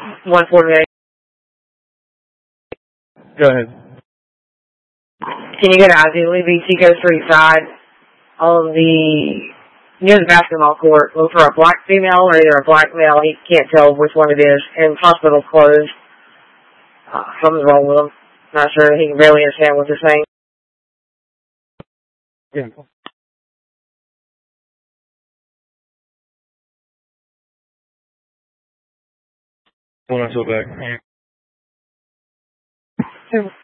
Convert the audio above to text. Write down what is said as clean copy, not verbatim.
148. Go ahead. Can you go to Ideally Chico Street side on near the basketball court? Look for a black female or either a black male. He can't tell which one it is. And hospital closed. Something's wrong with him. Not sure. He can barely understand what they're saying. Yeah. When I go back.